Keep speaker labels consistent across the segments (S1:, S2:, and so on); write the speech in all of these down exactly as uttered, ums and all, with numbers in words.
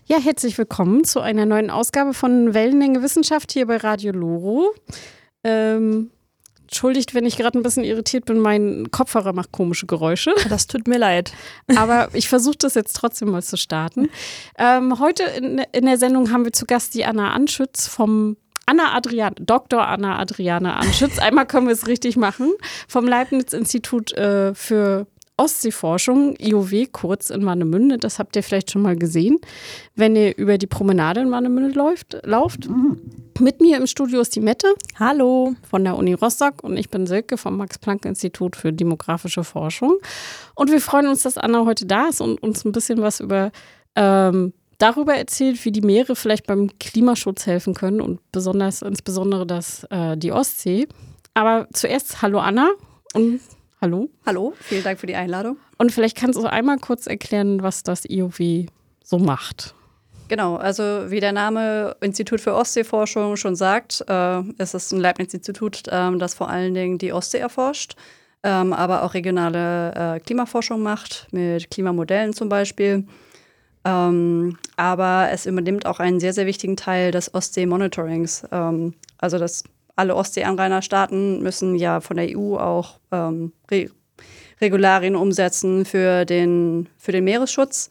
S1: Ja, herzlich willkommen zu einer neuen Ausgabe von Wellenlänge Wissenschaft hier bei Radio Loro. Ähm, entschuldigt, wenn ich gerade ein bisschen irritiert bin, mein Kopfhörer macht komische Geräusche.
S2: Das tut mir leid.
S1: Aber ich versuche das jetzt trotzdem mal zu starten. Ähm, heute in, in der Sendung haben wir zu Gast die Anna Anschütz vom Anna Adrian, Doktor Anna Adriane Anschütz. Einmal können wir es richtig machen. Vom Leibniz-Institut äh, für Ostseeforschung, I O W, kurz in Warnemünde. Das habt ihr vielleicht schon mal gesehen, wenn ihr über die Promenade in Warnemünde läuft, lauft. Mhm. Mit mir im Studio ist die Mette.
S2: Hallo.
S1: Von der Uni Rostock und ich bin Silke vom Max-Planck-Institut für demografische Forschung. Und wir freuen uns, dass Anna heute da ist und uns ein bisschen was über ähm, darüber erzählt, wie die Meere vielleicht beim Klimaschutz helfen können und besonders insbesondere das, äh, die Ostsee. Aber zuerst hallo Anna und hallo.
S3: Hallo, vielen Dank für die Einladung.
S1: Und vielleicht kannst du einmal kurz erklären, was das I O W so macht.
S3: Genau, also wie der Name Institut für Ostseeforschung schon sagt, äh, ist es ein Leibniz-Institut, äh, das vor allen Dingen die Ostsee erforscht, ähm, aber auch regionale äh, Klimaforschung macht, mit Klimamodellen zum Beispiel. Ähm, aber es übernimmt auch einen sehr, sehr wichtigen Teil des Ostsee-Monitorings. Ähm, also das Alle Ostsee-Anrainerstaaten müssen ja von der E U auch ähm, Re- Regularien umsetzen für den, für den Meeresschutz.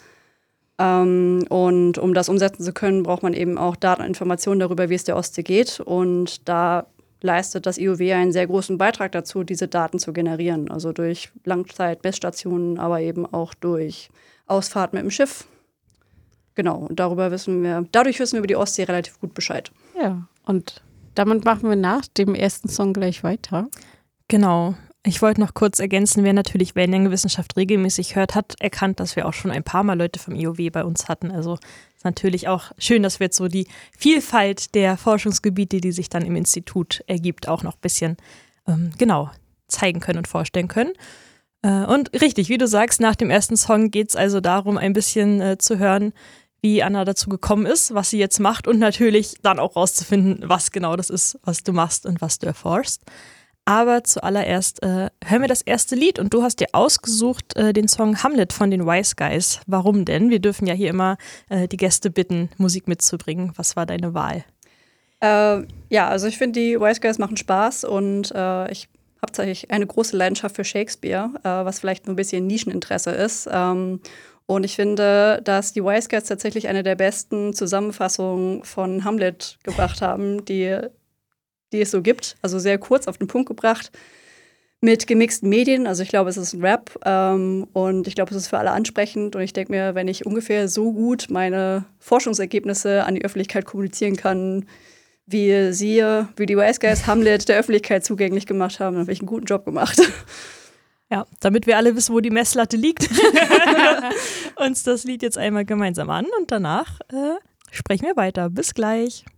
S3: Ähm, und um das umsetzen zu können, braucht man eben auch Daten und Informationen darüber, wie es der Ostsee geht. Und da leistet das I O W einen sehr großen Beitrag dazu, diese Daten zu generieren. Also durch Langzeitmessstationen, aber eben auch durch Ausfahrt mit dem Schiff. Genau, und darüber wissen wir, dadurch wissen wir über die Ostsee relativ gut Bescheid.
S1: Ja, und damit machen wir nach dem ersten Song gleich weiter.
S2: Genau. Ich wollte noch kurz ergänzen, wer natürlich Wellenlänge Wissenschaft regelmäßig hört, hat erkannt, dass wir auch schon ein paar Mal Leute vom I O W bei uns hatten. Also ist natürlich auch schön, dass wir jetzt so die Vielfalt der Forschungsgebiete, die sich dann im Institut ergibt, auch noch ein bisschen ähm, genau zeigen können und vorstellen können. Äh, und richtig, wie du sagst, nach dem ersten Song geht es also darum, ein bisschen äh, zu hören, wie Anna dazu gekommen ist, was sie jetzt macht und natürlich dann auch rauszufinden, was genau das ist, was du machst und was du erforschst. Aber zuallererst äh, hören wir das erste Lied und du hast dir ausgesucht äh, den Song Hamlet von den Wise Guys. Warum denn? Wir dürfen ja hier immer äh, die Gäste bitten, Musik mitzubringen. Was war deine Wahl?
S3: Äh, ja, also ich finde, die Wise Guys machen Spaß und äh, ich habe tatsächlich eine große Leidenschaft für Shakespeare, äh, was vielleicht nur ein bisschen Nischeninteresse ist. Ähm, Und ich finde, dass die Wise Guys tatsächlich eine der besten Zusammenfassungen von Hamlet gebracht haben, die, die es so gibt. Also sehr kurz auf den Punkt gebracht, mit gemixten Medien. Also ich glaube, es ist ein Rap ähm, und ich glaube, es ist für alle ansprechend. Und ich denke mir, wenn ich ungefähr so gut meine Forschungsergebnisse an die Öffentlichkeit kommunizieren kann, wie sie, wie die Wise Guys Hamlet der Öffentlichkeit zugänglich gemacht haben, dann habe ich einen guten Job gemacht.
S2: Ja, damit wir alle wissen, wo die Messlatte liegt, uns das Lied jetzt einmal gemeinsam an und danach äh, sprechen wir weiter. Bis gleich.